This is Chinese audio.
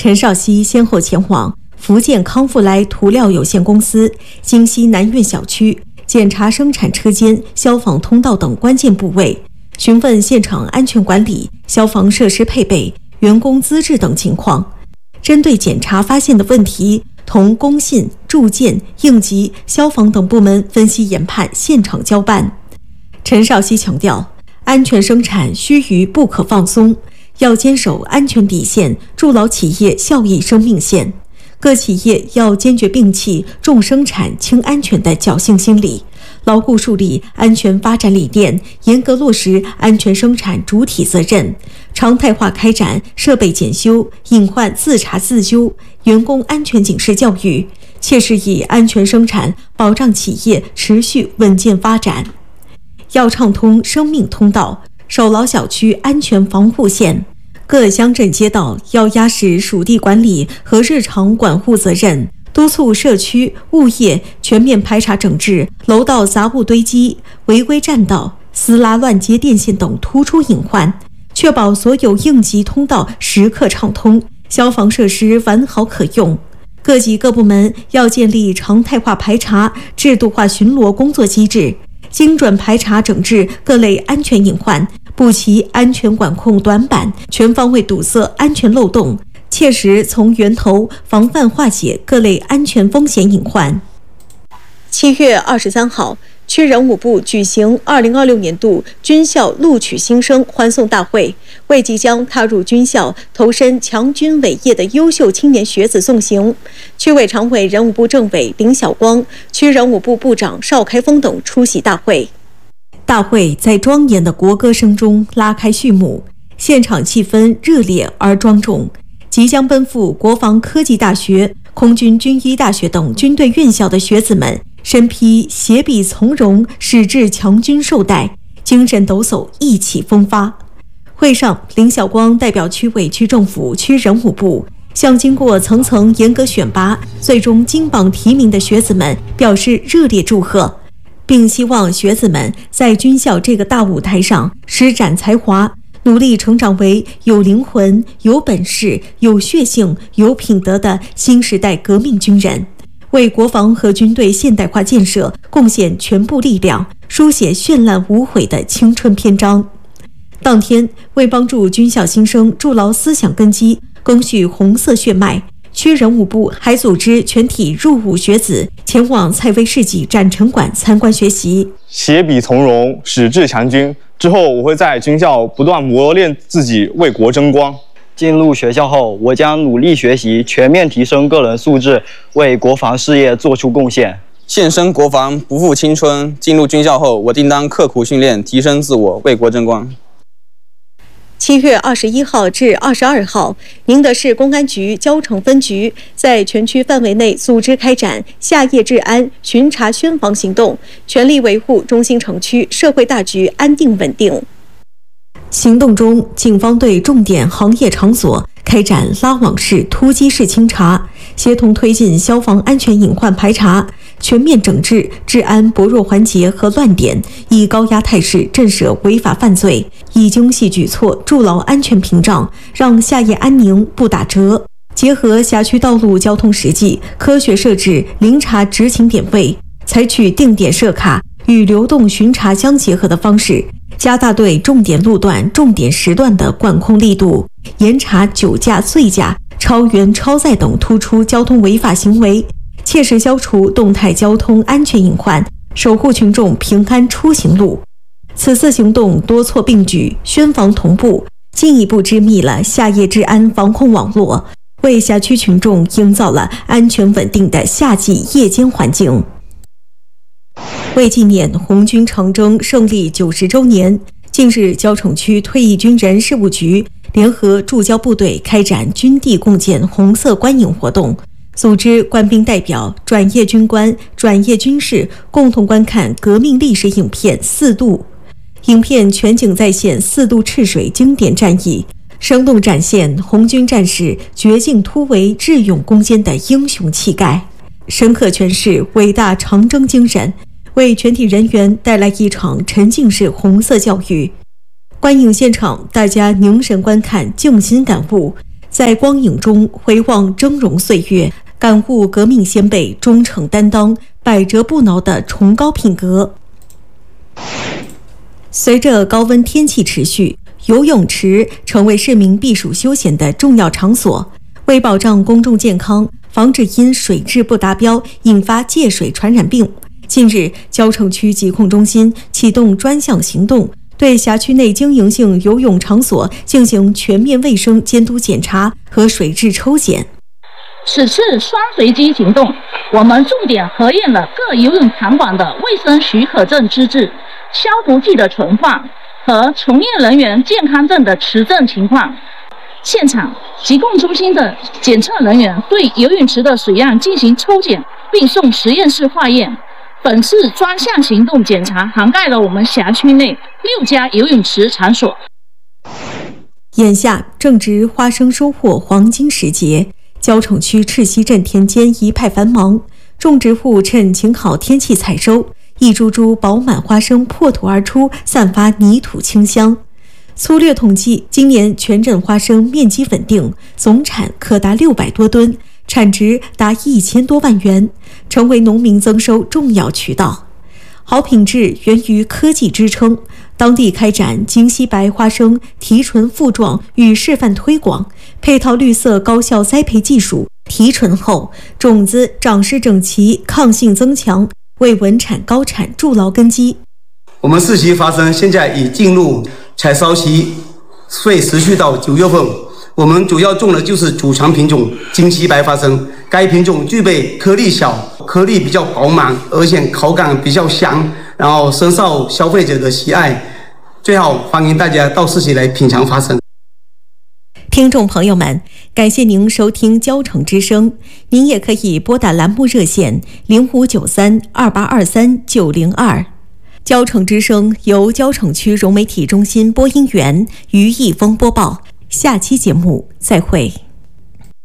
陈少熙先后前往福建康复来涂料有限公司、京西南苑小区检查生产车间、消防通道等关键部位，询问现场安全管理、消防设施配备、员工资质等情况。针对检查发现的问题，同工信、住建、应急、消防等部门分析研判，现场交办。陈少熙强调，安全生产须臾不可放松，要坚守安全底线，筑牢企业效益生命线。各企业要坚决摒弃重生产轻安全的侥幸心理，牢固树立安全发展理念，严格落实安全生产主体责任，常态化开展设备检修、隐患自查自纠、员工安全警示教育，切实以安全生产保障企业持续稳健发展。要畅通生命通道，守牢小区安全防护线。各乡镇街道要压实属地管理和日常管护责任，督促社区物业全面排查整治楼道杂物堆积、违规占道、私拉乱接电线等突出隐患，确保所有应急通道时刻畅通，消防设施完好可用。各级各部门要建立常态化排查、制度化巡逻工作机制，精准排查整治各类安全隐患，补齐安全管控短板，全方位堵塞安全漏洞，切实从源头防范化解各类安全风险隐患。7月23号，区人武部举行2026年度军校录取新生欢送大会，为即将踏入军校、投身强军伟业的优秀青年学子送行。区委常委、人武部政委林晓光、区人武部部长邵开峰等出席大会。大会在庄严的国歌声中拉开序幕，现场气氛热烈而庄重。即将奔赴国防科技大学、空军军医大学等军队院校的学子们，身披携笔从容，矢志强军绶带，精神抖擞，意气风发。会上，林晓光代表区委、区政府、区人武部，向经过层层严格选拔、最终金榜题名的学子们表示热烈祝贺，并希望学子们在军校这个大舞台上施展才华，努力成长为有灵魂、有本事、有血性、有品德的新时代革命军人，为国防和军队现代化建设贡献全部力量，书写绚烂无悔的青春篇章。当天，为帮助军校新生筑牢思想根基，赓续红色血脉，区人武部还组织全体入伍学子前往蔡威世纪展陈馆参观学习。 携笔从容，矢志强军。之后，我会在军校不断磨练自己，为国争光。 进入学校后，我将努力学习，全面提升个人素质，为国防事业做出贡献。 献身国防，不负青春。进入军校后，我定当刻苦训练，提升自我，为国争光。 7月21号至22号，宁德市公安局蕉城分局在全区范围内组织开展夏夜治安巡查宣防行动，全力维护中心城区社会大局安定稳定。行动中，警方对重点行业场所开展拉网式、突击式清查，协同推进消防安全隐患排查，全面整治治安薄弱环节和乱点，以高压态势震慑违法犯罪，以精细举措筑牢安全屏障，让夏夜安宁不打折。结合辖区道路交通实际，科学设置临查执勤点位，采取定点设卡与流动巡查相结合的方式，加大对重点路段、重点时段的管控力度，严查酒驾、醉驾、超员、超载等突出交通违法行为，切实消除动态交通安全隐患，守护群众平安出行路。此次行动多措并举，宣防同步，进一步织密了夏夜治安防控网络，为辖区群众营造了安全稳定的夏季夜间环境。为纪念红军长征胜利90周年，近日蕉城区退役军人事务局联合驻交部队开展军地共建红色观影活动，组织官兵代表、转业军官、转业军士共同观看革命历史影片《四渡》。影片全景再现四渡赤水经典战役，生动展现红军战士绝境突围、智勇攻坚的英雄气概，深刻诠释伟大长征精神，为全体人员带来一场沉浸式红色教育。观影现场，大家凝神观看，静心感悟， 在光影中回望峥嵘岁月，感悟革命先辈忠诚担当、百折不挠的崇高品格。随着高温天气持续，游泳池成为市民避暑休闲的重要场所。为保障公众健康，防止因水质不达标引发借水传染病，近日，蕉城区疾控中心启动专项行动，对辖区内经营性游泳场所进行全面卫生监督检查和水质抽检。 此次双随机行动，我们重点核验了各游泳场馆的卫生许可证资质、消毒剂的存放和从业人员健康证的持证情况。现场，疾控中心的检测人员对游泳池的水样进行抽检，并送实验室化验。本次专项行动检查涵盖了我们辖区内6家游泳池场所。 眼下正值花生收获黄金时节，蕉城区赤溪镇田间一派繁忙，种植户趁晴好天气采收，一株株饱满花生破土而出，散发泥土清香。粗略统计，今年全镇花生面积稳定，总产可达600多吨，产值达1000多万元，成为农民增收重要渠道。好品质源于科技支撑，当地开展京西白花生提纯复壮与示范推广，配套绿色高效栽培技术，提纯后种子长势整齐，抗性增强，为稳产高产筑牢根基。 我们4期花生现在已进入采收期，会持续到9月份。我们主要种的就是祖传品种京西白花生，该品种具备颗粒小、颗粒比较饱满，而且口感比较香，然后深受消费者的喜爱。最好欢迎大家到4期来品尝花生。 听众朋友们，感谢您收听蕉城之声，您也可以拨打栏目热线05932823-902。蕉城之声由蕉城区融媒体中心播音员于一峰播报。下期节目再会。